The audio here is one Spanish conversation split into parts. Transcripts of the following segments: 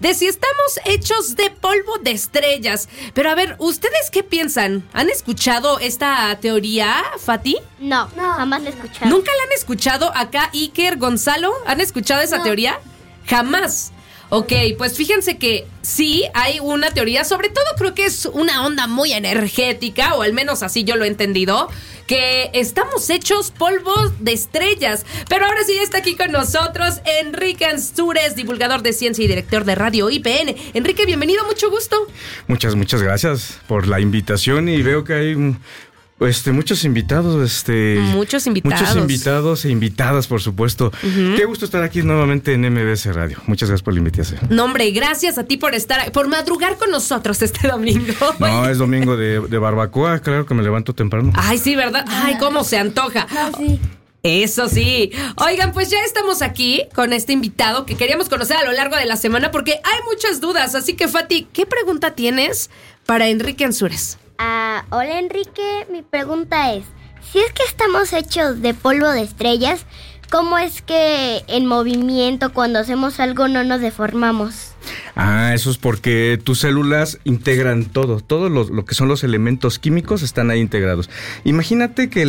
de si estamos hechos de polvo de estrellas. Pero a ver, ¿ustedes qué piensan? ¿Han escuchado esta teoría, Fati? No, jamás la he escuchado. ¿Nunca la han escuchado acá, Iker, Gonzalo? ¿Han escuchado esa teoría? Jamás. Ok, pues fíjense que sí hay una teoría, sobre todo creo que es una onda muy energética, o al menos así yo lo he entendido, que estamos hechos polvo de estrellas. Pero ahora sí está aquí con nosotros Enrique Ansúrez, divulgador de ciencia y director de Radio IPN. Enrique, bienvenido, mucho gusto. Muchas gracias por la invitación y veo que hay muchos invitados, Muchos invitados e invitadas, por supuesto. Qué gusto estar aquí nuevamente en MBS Radio. Muchas gracias por la invitación. No, hombre, gracias a ti por madrugar con nosotros este domingo. No, es domingo de barbacoa, claro que me levanto temprano. Ay, sí, ¿verdad? Ay, cómo se antoja. Sí. Eso sí. Oigan, pues ya estamos aquí con este invitado que queríamos conocer a lo largo de la semana porque hay muchas dudas. Así que, Fati, ¿qué pregunta tienes para Enrique Ansúrez? Hola Enrique, mi pregunta es, si es que estamos hechos de polvo de estrellas, ¿cómo es que en movimiento cuando hacemos algo no nos deformamos? Eso es porque tus células integran todo lo que son los elementos químicos están ahí integrados. Imagínate que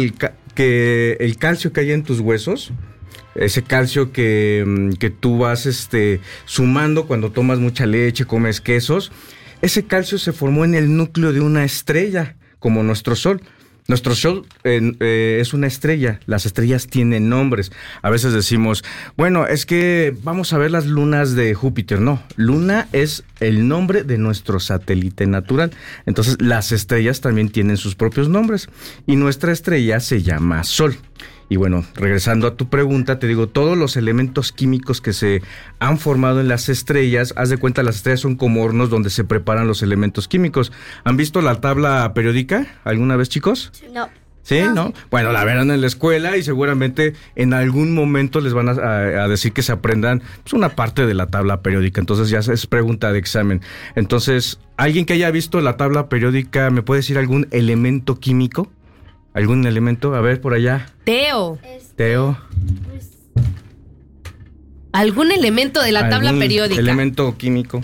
el calcio que hay en tus huesos, ese calcio que tú vas sumando cuando tomas mucha leche, comes quesos, ese calcio se formó en el núcleo de una estrella, como nuestro Sol. Nuestro Sol es una estrella. Las estrellas tienen nombres. A veces decimos, bueno, es que vamos a ver las lunas de Júpiter. No, luna es el nombre de nuestro satélite natural. Entonces, las estrellas también tienen sus propios nombres. Y nuestra estrella se llama Sol. Y bueno, regresando a tu pregunta, te digo, todos los elementos químicos que se han formado en las estrellas, haz de cuenta, las estrellas son como hornos donde se preparan los elementos químicos. ¿Han visto la tabla periódica alguna vez, chicos? No. ¿Sí? ¿No? Bueno, la verán en la escuela y seguramente en algún momento les van a decir que se aprendan una parte de la tabla periódica. Entonces ya es pregunta de examen. Entonces, ¿alguien que haya visto la tabla periódica me puede decir algún elemento químico? ¿Algún elemento? A ver, por allá. Teo. ¿Algún elemento de la tabla periódica? Elemento químico.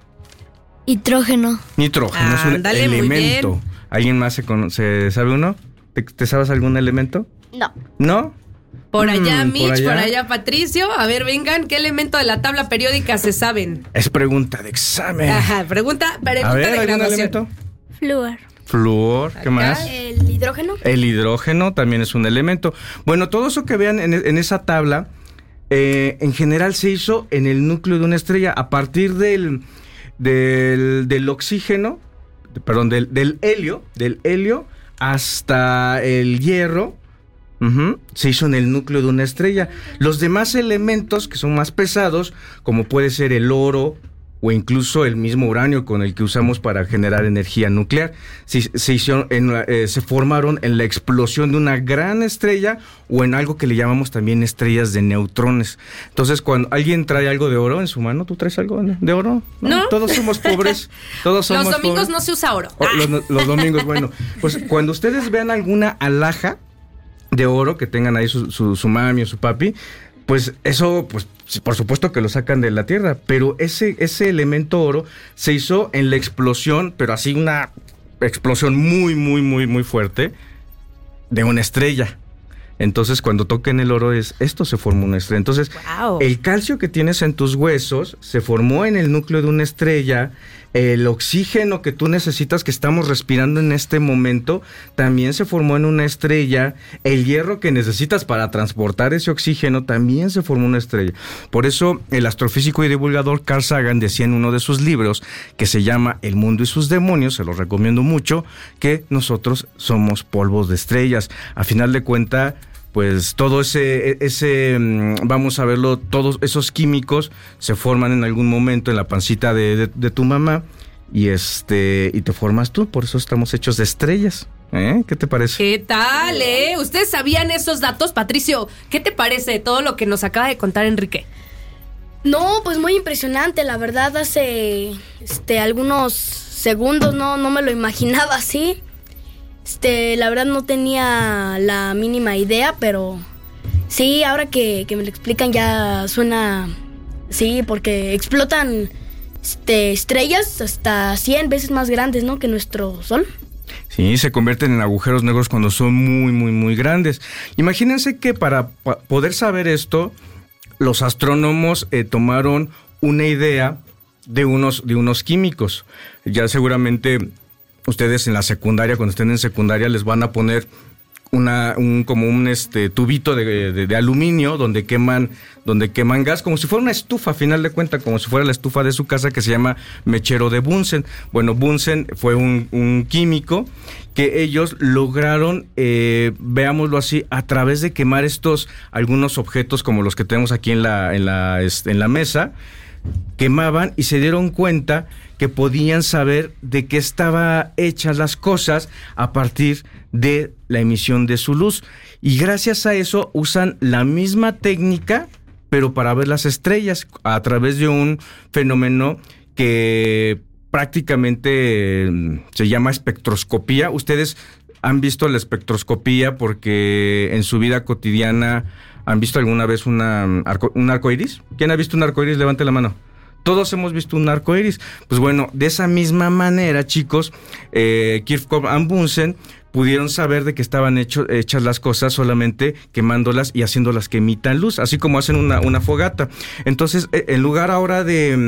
Nitrógeno. Nitrógeno es un elemento. ¿Alguien más se sabe uno? ¿Te sabes algún elemento? No. ¿No? Por allá, Mitch, por allá, Patricio. A ver, vengan, ¿qué elemento de la tabla periódica se saben? Es pregunta de examen. Ajá, pregunta a ver, de ¿algún graduación. elemento? Flúor. ¿Qué más? El hidrógeno. El hidrógeno también es un elemento. Bueno, todo eso que vean en esa tabla, en general se hizo en el núcleo de una estrella a partir del oxígeno, perdón, del helio hasta el hierro. Se hizo en el núcleo de una estrella. Los demás elementos que son más pesados, como puede ser el oro o incluso el mismo uranio con el que usamos para generar energía nuclear, se formaron en la explosión de una gran estrella o en algo que le llamamos también estrellas de neutrones. Entonces, cuando alguien trae algo de oro en su mano, ¿tú traes algo de oro? No. Todos somos pobres. Los domingos pobres. no se usa oro. Los domingos, bueno. Pues cuando ustedes vean alguna alhaja de oro que tengan ahí su mami o su papi, pues eso, pues por supuesto que lo sacan de la tierra, pero ese elemento oro se hizo en la explosión, pero así una explosión muy, muy, muy, muy fuerte de una estrella. Entonces, cuando toquen el oro, esto se formó una estrella. Entonces, wow. El calcio que tienes en tus huesos se formó en el núcleo de una estrella. El oxígeno que tú necesitas, que estamos respirando en este momento, también se formó en una estrella. El hierro que necesitas para transportar ese oxígeno también se formó en una estrella. Por eso, el astrofísico y divulgador Carl Sagan decía en uno de sus libros, que se llama El mundo y sus demonios, se los recomiendo mucho, que nosotros somos polvos de estrellas. A final de cuentas, pues todo ese vamos a verlo, todos esos químicos se forman en algún momento en la pancita de tu mamá y te formas tú, por eso estamos hechos de estrellas. ¿Qué te parece? ¿Qué tal, ¿Ustedes sabían esos datos, Patricio? ¿Qué te parece todo lo que nos acaba de contar Enrique? No, pues muy impresionante, la verdad, hace algunos segundos no me lo imaginaba así. La verdad no tenía la mínima idea, pero sí, ahora que me lo explican ya suena, sí, porque explotan estrellas hasta 100 veces más grandes, ¿no?, que nuestro Sol. Sí, se convierten en agujeros negros cuando son muy, muy, muy grandes. Imagínense que para poder saber esto, los astrónomos tomaron una idea de unos químicos. Ya seguramente ustedes en la secundaria, cuando estén en secundaria, les van a poner un tubito de aluminio donde queman gas, como si fuera una estufa, a final de cuentas, como si fuera la estufa de su casa, que se llama mechero de Bunsen. Bueno, Bunsen fue un químico que ellos lograron, veámoslo así, a través de quemar algunos objetos como los que tenemos aquí en la mesa. Quemaban y se dieron cuenta que podían saber de qué estaban hechas las cosas a partir de la emisión de su luz. Y gracias a eso usan la misma técnica, pero para ver las estrellas, a través de un fenómeno que prácticamente se llama espectroscopía. Ustedes han visto la espectroscopía porque en su vida cotidiana han visto alguna vez un arco iris. ¿Quién ha visto un arco iris? Levante la mano. Todos hemos visto un arco iris. Pues bueno, de esa misma manera, chicos, Kirchhoff y Bunsen pudieron saber de que estaban hechas las cosas solamente quemándolas y haciéndolas que emitan luz, así como hacen una fogata. Entonces, en lugar ahora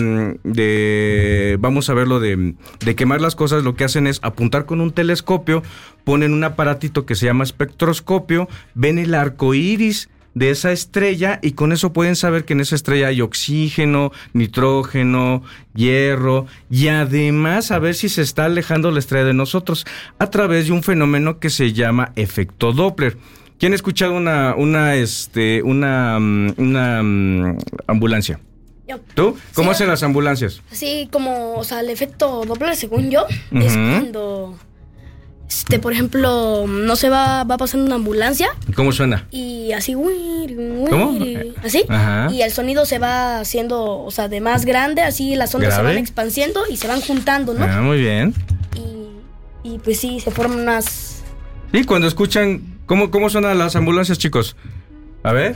de vamos a verlo, de quemar las cosas, lo que hacen es apuntar con un telescopio, ponen un aparatito que se llama espectroscopio, ven el arco iris de esa estrella y con eso pueden saber que en esa estrella hay oxígeno, nitrógeno, hierro y además saber si se está alejando la estrella de nosotros a través de un fenómeno que se llama efecto Doppler. ¿Quién ha escuchado una ambulancia? Yo. ¿Tú? ¿Cómo Sí, hacen las ambulancias? Así como, o sea, el efecto Doppler, según yo, es cuando, por ejemplo, no se va pasando una ambulancia ¿Cómo suena? y así, ¿Cómo? así, Ajá. y el sonido se va haciendo, o sea, de más grande, así las ondas se ¿Grave? van expandiendo y se van juntando, ¿no? Ah, muy bien. Y pues sí, se forman unas... Sí, cuando escuchan, ¿cómo suenan las ambulancias, chicos? A ver.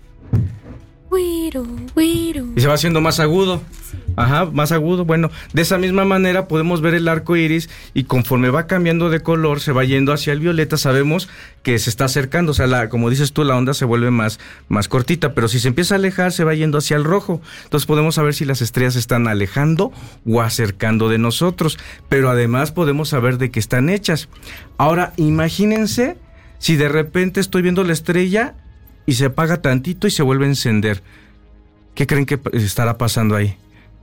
Y se va haciendo más agudo. Ajá, más agudo. Bueno, de esa misma manera podemos ver el arco iris y conforme va cambiando de color, se va yendo hacia el violeta, sabemos que se está acercando. O sea, como dices tú, la onda se vuelve más cortita, pero si se empieza a alejar, se va yendo hacia el rojo. Entonces podemos saber si las estrellas se están alejando o acercando de nosotros. Pero además podemos saber de qué están hechas. Ahora, imagínense si de repente estoy viendo la estrella y se apaga tantito y se vuelve a encender. ¿Qué creen que estará pasando ahí?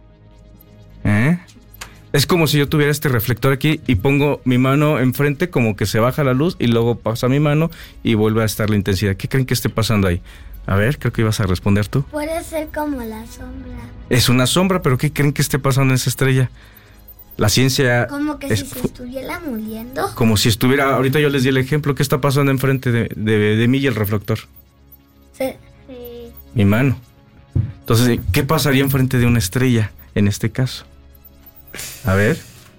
Es como si yo tuviera este reflector aquí y pongo mi mano enfrente, como que se baja la luz y luego pasa mi mano y vuelve a estar la intensidad. ¿Qué creen que esté pasando ahí? A ver, creo que ibas a responder tú. Puede ser como la sombra. Es una sombra, pero ¿qué creen que esté pasando en esa estrella? La ciencia... Como que si se estuviera muriendo. Como si estuviera... Ahorita yo les di el ejemplo. ¿Qué está pasando enfrente de mí y el reflector? Sí. Mi mano. Entonces, ¿qué pasaría enfrente de una estrella en este caso? A ver.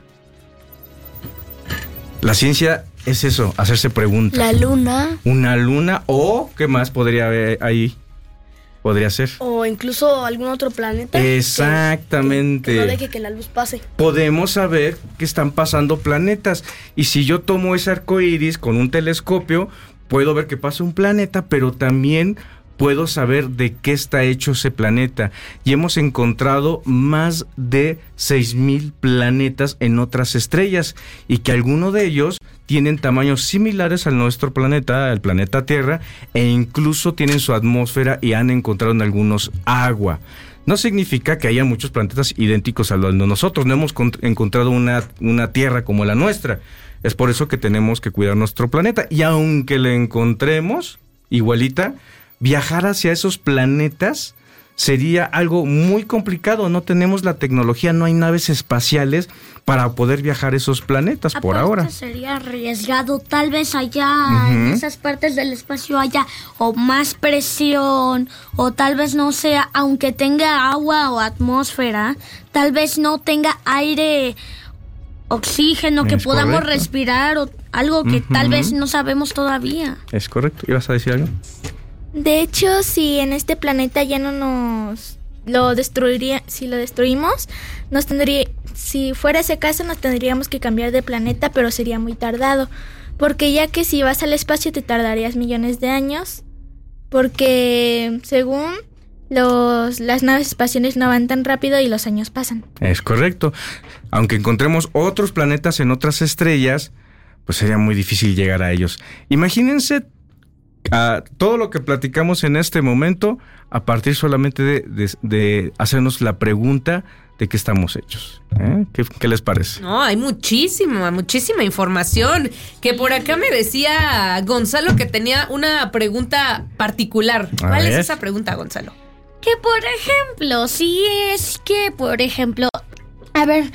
La ciencia es eso, hacerse preguntas. La luna. Una luna o ¿qué más podría haber ahí? Podría ser. O incluso algún otro planeta. Exactamente. Que no deje que la luz pase. Podemos saber que están pasando planetas. Y si yo tomo ese arco iris con un telescopio, puedo ver que pasa un planeta, pero también puedo saber de qué está hecho ese planeta. Y hemos encontrado más de 6,000 planetas en otras estrellas y que algunos de ellos tienen tamaños similares al nuestro planeta, al planeta Tierra, e incluso tienen su atmósfera y han encontrado en algunos agua. No significa que haya muchos planetas idénticos a los de nosotros. No hemos encontrado una Tierra como la nuestra. Es por eso que tenemos que cuidar nuestro planeta. Y aunque le encontremos igualita, viajar hacia esos planetas sería algo muy complicado. No tenemos la tecnología, no hay naves espaciales para poder viajar a esos planetas por ahora. Sería arriesgado, tal vez allá en esas partes del espacio haya o más presión o tal vez no sea, aunque tenga agua o atmósfera, tal vez no tenga aire, oxígeno que podamos respirar o algo que tal vez no sabemos todavía. Es correcto. ¿Ibas a decir algo? De hecho, si en este planeta ya no si lo destruimos, si fuera ese caso, nos tendríamos que cambiar de planeta, pero sería muy tardado. Porque ya que si vas al espacio te tardarías millones de años, porque según las naves espaciales no van tan rápido y los años pasan. Es correcto. Aunque encontremos otros planetas en otras estrellas, pues sería muy difícil llegar a ellos. Imagínense todo lo que platicamos en este momento a partir solamente de hacernos la pregunta de qué estamos hechos. ¿Qué les parece? No, hay muchísima información. Que por acá me decía Gonzalo que tenía una pregunta particular. ¿Cuál es esa pregunta, Gonzalo? Que por ejemplo, a ver,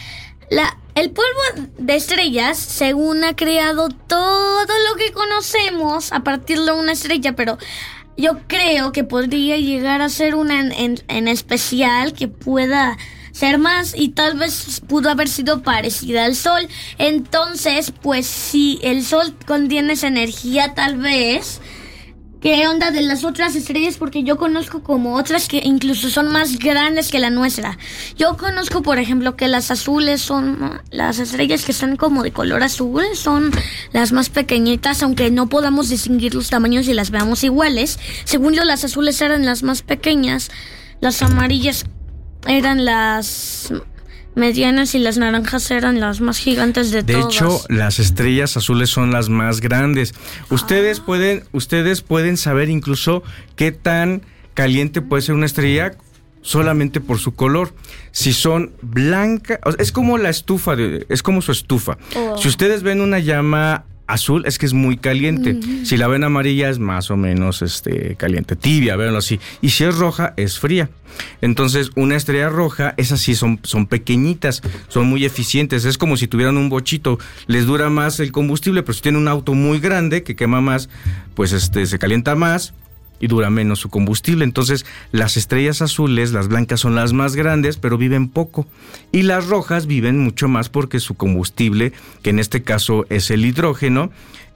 el polvo de estrellas, según ha creado todo lo que conocemos a partir de una estrella, pero yo creo que podría llegar a ser una en especial que pueda ser más, y tal vez pudo haber sido parecida al Sol. Entonces, pues si el Sol contiene esa energía, tal vez, ¿qué onda de las otras estrellas? Porque yo conozco como otras que incluso son más grandes que la nuestra. Yo conozco, por ejemplo, que las azules son las estrellas que están como de color azul, son las más pequeñitas, aunque no podamos distinguir los tamaños y las veamos iguales. Según yo, las azules eran las más pequeñas, las amarillas eran las medianas y las naranjas eran las más gigantes de todas. De hecho, las estrellas azules son las más grandes. Ustedes pueden saber incluso qué tan caliente puede ser una estrella solamente por su color. Si son blancas, es como la estufa, es como su estufa. Si ustedes ven una llama azul, es que es muy caliente. Si la ven amarilla, es más o menos caliente, tibia, véanlo así. Y si es roja, es fría. Entonces, una estrella roja, esas sí son pequeñitas, son muy eficientes. Es como si tuvieran un bochito, les dura más el combustible, pero si tienen un auto muy grande que quema más, pues se calienta más y dura menos su combustible. Entonces, las estrellas azules, las blancas, son las más grandes, pero viven poco. Y las rojas viven mucho más porque su combustible, que en este caso es el hidrógeno,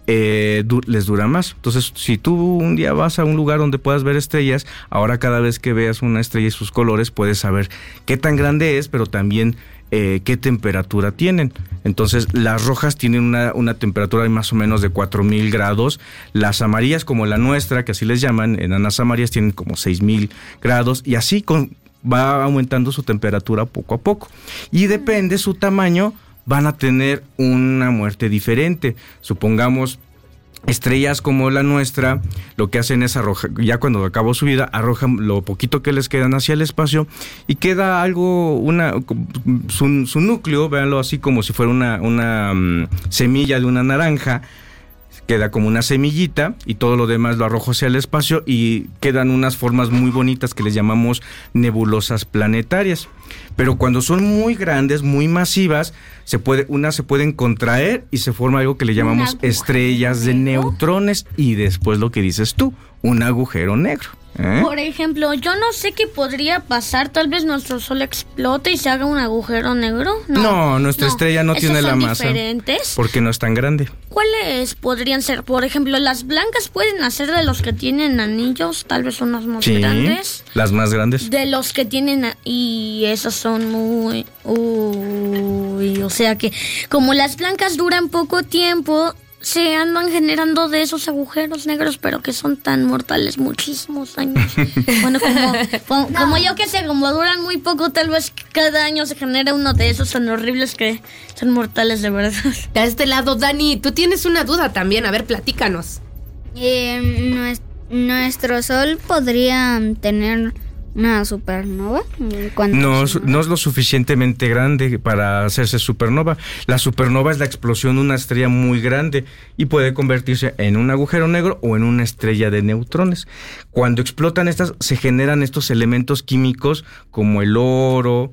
les dura más. Entonces, si tú un día vas a un lugar donde puedas ver estrellas, ahora cada vez que veas una estrella y sus colores, puedes saber qué tan grande es, pero también qué temperatura tienen. Entonces, las rojas tienen una temperatura de más o menos de 4000 grados. Las amarillas, como la nuestra, que así les llaman, enanas amarillas, tienen como 6000 grados, y así va aumentando su temperatura poco a poco. Y depende su tamaño, van a tener una muerte diferente. Supongamos, estrellas como la nuestra, lo que hacen es arrojar, ya cuando acabó su vida, arrojan lo poquito que les quedan hacia el espacio y queda algo, su núcleo, véanlo así como si fuera una semilla de una naranja. Queda como una semillita y todo lo demás lo arrojo hacia el espacio y quedan unas formas muy bonitas que les llamamos nebulosas planetarias. Pero cuando son muy grandes, muy masivas, se pueden contraer y se forma algo que le llamamos estrellas de neutrones, y después lo que dices tú, un agujero negro. Por ejemplo, yo no sé qué podría pasar. Tal vez nuestro sol explote y se haga un agujero negro. No, nuestra estrella no tiene la masa. Diferentes. Porque no es tan grande. ¿Cuáles podrían ser? Por ejemplo, las blancas pueden hacer de los que tienen anillos, tal vez unas más grandes. Las más grandes. De los que tienen, y esas son muy... o sea que como las blancas duran poco tiempo, se andan generando de esos agujeros negros, pero que son tan mortales, muchísimos años. Bueno, como yo que sé, como duran muy poco, tal vez cada año se genera uno de esos tan horribles que son mortales de verdad. De este lado, Dani, tú tienes una duda también, a ver, platícanos. ¿Nuestro sol podría tener una supernova? No es lo suficientemente grande para hacerse supernova. La supernova es la explosión de una estrella muy grande y puede convertirse en un agujero negro o en una estrella de neutrones. Cuando explotan estas, se generan estos elementos químicos como el oro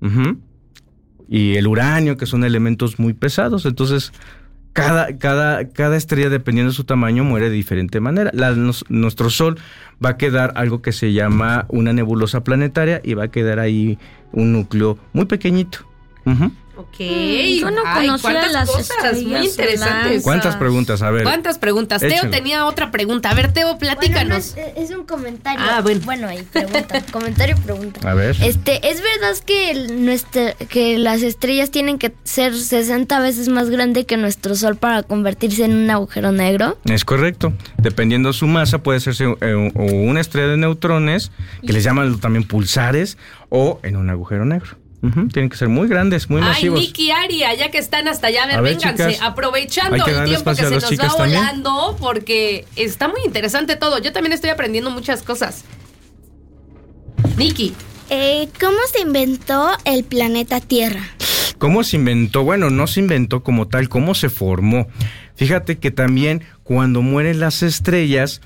y el uranio, que son elementos muy pesados. Entonces, cada estrella, dependiendo de su tamaño, muere de diferente manera. Nuestro Sol va a quedar algo que se llama una nebulosa planetaria y va a quedar ahí un núcleo muy pequeñito. Ok. Yo no conocía ¿cuántas las cosas? estrellas Muy interesantes. blancas. ¿Cuántas preguntas? A ver. ¿Cuántas preguntas? Teo échale. tenía otra pregunta. A ver, Teo, platícanos. Bueno, es un comentario. Ah, bueno. Bueno, ahí pregunta. Comentario y pregunta. A ver. ¿Es verdad que las estrellas tienen que ser 60 veces más grande que nuestro Sol para convertirse en un agujero negro? Es correcto. Dependiendo su masa, puede ser o una estrella de neutrones, que les llaman también pulsares, o en un agujero negro. Tienen que ser muy grandes, muy Ay, masivos. Nicky, Aria, ya que están hasta allá, A ver, vénganse, chicas, aprovechando hay que el darle tiempo que espacio a se las nos chicas va también. volando, porque está muy interesante todo. Yo también estoy aprendiendo muchas cosas. Nicky. ¿Cómo se inventó el planeta Tierra? ¿Cómo se inventó? Bueno, no se inventó como tal, ¿cómo se formó? Fíjate que también cuando mueren las estrellas,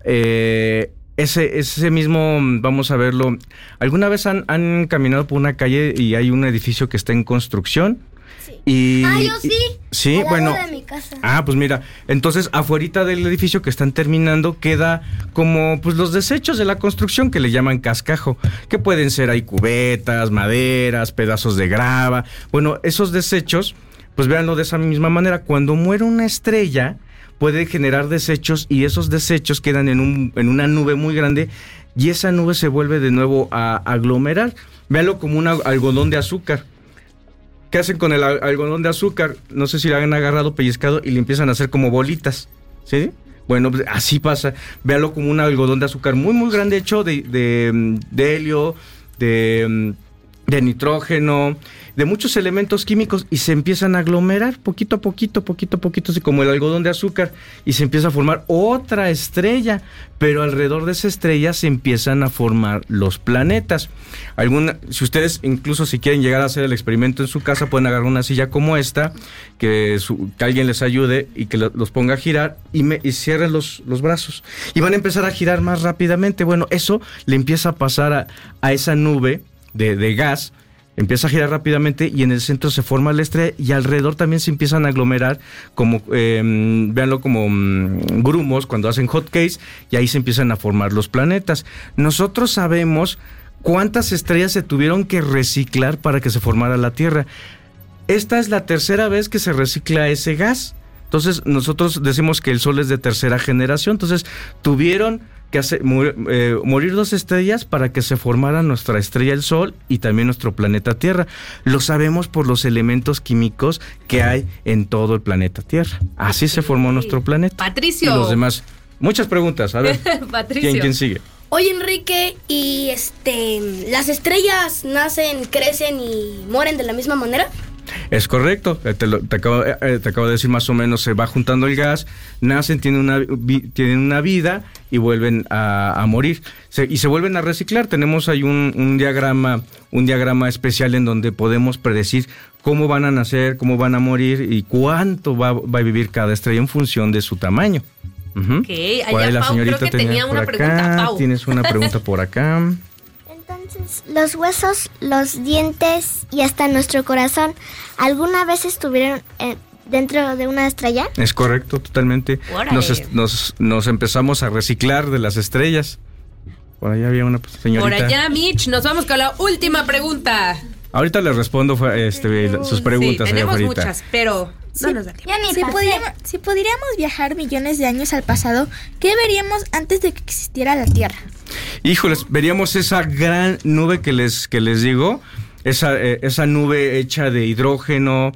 ese mismo, vamos a verlo, ¿alguna vez han caminado por una calle y hay un edificio que está en construcción? Sí. Yo sí. Sí, al lado bueno. de mi casa. Pues mira, entonces afuerita del edificio que están terminando queda como pues los desechos de la construcción que le llaman cascajo, que pueden ser ahí cubetas, maderas, pedazos de grava. Bueno, esos desechos, pues véanlo de esa misma manera, cuando muere una estrella puede generar desechos y esos desechos quedan en una nube muy grande y esa nube se vuelve de nuevo a aglomerar. Véanlo como un algodón de azúcar. ¿Qué hacen con el algodón de azúcar? No sé si lo han agarrado, pellizcado y le empiezan a hacer como bolitas, ¿sí? Bueno, pues así pasa. Véalo como un algodón de azúcar muy, muy grande hecho de helio, de nitrógeno, de muchos elementos químicos y se empiezan a aglomerar poquito a poquito, así como el algodón de azúcar y se empieza a formar otra estrella, pero alrededor de esa estrella se empiezan a formar los planetas. Si ustedes incluso si quieren llegar a hacer el experimento en su casa, pueden agarrar una silla como esta, que alguien les ayude y que los ponga a girar y cierren los brazos y van a empezar a girar más rápidamente. Bueno, eso le empieza a pasar a esa nube de gas, empieza a girar rápidamente y en el centro se forma la estrella y alrededor también se empiezan a aglomerar como, véanlo como grumos cuando hacen hot cakes y ahí se empiezan a formar los planetas. Nosotros sabemos cuántas estrellas se tuvieron que reciclar para que se formara la Tierra. Esta es la tercera vez que se recicla ese gas. Entonces nosotros decimos que el Sol es de tercera generación, entonces tuvieron que morir dos estrellas para que se formara nuestra estrella el Sol y también nuestro planeta Tierra. Lo sabemos por los elementos químicos que hay en todo el planeta Tierra. Así se formó nuestro planeta. Patricio. Y los demás. Muchas preguntas, a ver. Patricio. ¿Quién sigue? Oye, Enrique, ¿y las estrellas nacen, crecen y mueren de la misma manera? Es correcto, te acabo de decir más o menos, se va juntando el gas, nacen, tienen una vida y vuelven a morir y se vuelven a reciclar. Tenemos ahí un diagrama especial en donde podemos predecir cómo van a nacer, cómo van a morir y cuánto va a vivir cada estrella en función de su tamaño. Ok, allá Pau creo que tenía una pregunta. Pau. Tienes una pregunta por acá. Entonces, los huesos, los dientes y hasta nuestro corazón, ¿alguna vez estuvieron dentro de una estrella? Es correcto, totalmente. Nos empezamos a reciclar de las estrellas. Por allá había una señorita. Por allá, Mitch, nos vamos con la última pregunta. Ahorita les respondo sus preguntas. Sí, tenemos allá muchas, pero no nos da tiempo. Si pudiéramos viajar millones de años al pasado, ¿qué veríamos antes de que existiera la Tierra? Híjoles, veríamos esa gran nube que les digo, esa nube hecha de hidrógeno,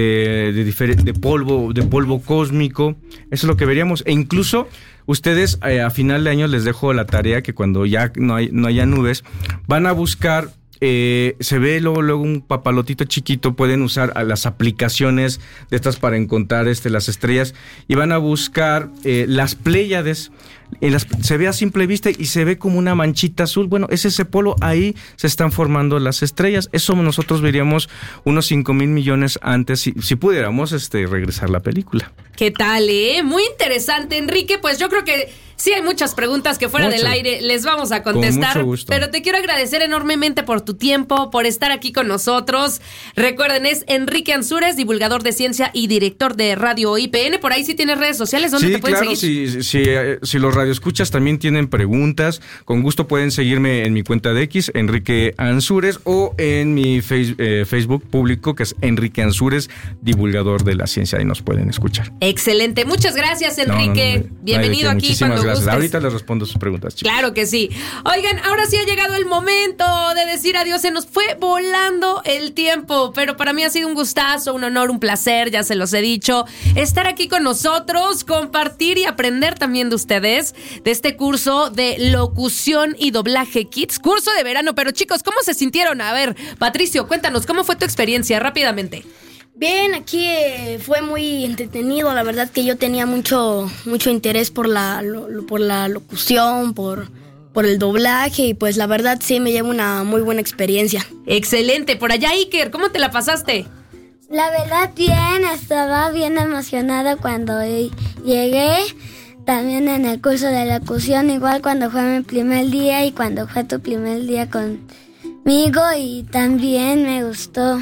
de polvo cósmico. Eso es lo que veríamos. E incluso ustedes a final de año les dejo la tarea que cuando ya no haya nubes, van a buscar. Se ve luego un papalotito chiquito, pueden usar las aplicaciones de estas para encontrar las estrellas y van a buscar las Pléyades. Se ve a simple vista y se ve como una manchita azul. Bueno, es ese polvo, ahí se están formando las estrellas. Eso nosotros veríamos unos 5,000 millones antes si pudiéramos regresar la película. ¿Qué tal, Muy interesante, Enrique. Pues yo creo que Sí, hay muchas preguntas que fuera del aire les vamos a contestar. Con mucho gusto. Pero te quiero agradecer enormemente por tu tiempo, por estar aquí con nosotros. Recuerden, es Enrique Ansúrez, divulgador de ciencia y director de Radio IPN. Por ahí sí tienes redes sociales, ¿dónde te pueden seguir? Si los radioescuchas también tienen preguntas, con gusto pueden seguirme en mi cuenta de X, Enrique Ansúrez, o en mi Facebook público, que es Enrique Ansúrez, divulgador de la ciencia, y nos pueden escuchar. Excelente, muchas gracias, Enrique. Bienvenido aquí muchísimas cuando gracias. gustes. Ahorita les respondo sus preguntas, chicos. Claro que sí. Oigan, ahora sí ha llegado el momento de decir adiós. Se nos fue volando el tiempo, pero para mí ha sido un gustazo, un honor, un placer, ya se los he dicho, estar aquí con nosotros, compartir y aprender también de ustedes, de este curso de locución y doblaje Kids, curso de verano. Pero chicos, ¿cómo se sintieron? A ver, Patricio, cuéntanos, ¿cómo fue tu experiencia? Rápidamente. Bien, aquí fue muy entretenido. La verdad que yo tenía mucho interés por la locución, por el doblaje, y pues la verdad sí me llevo una muy buena experiencia. Excelente. Por allá, Iker, ¿cómo te la pasaste? La verdad bien, estaba bien emocionada cuando llegué. También en el curso de locución, igual cuando fue mi primer día y cuando fue tu primer día conmigo, y también me gustó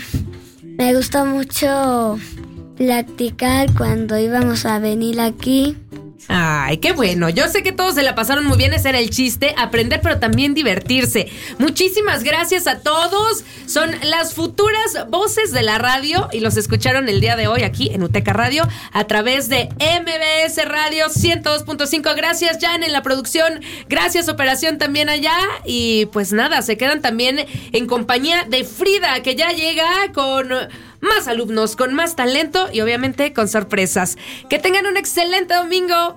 mucho practicar cuando íbamos a venir aquí. Ay, qué bueno. Yo sé que todos se la pasaron muy bien. Ese era el chiste, aprender pero también divertirse. Muchísimas gracias a todos. Son las futuras voces de la radio y los escucharon el día de hoy aquí en UTECA Radio a través de MBS Radio 102.5. Gracias, Jan, en la producción. Gracias, operación, también allá. Y pues nada, se quedan también en compañía de Frida, que ya llega con más alumnos, con más talento y obviamente con sorpresas. Que tengan un excelente domingo.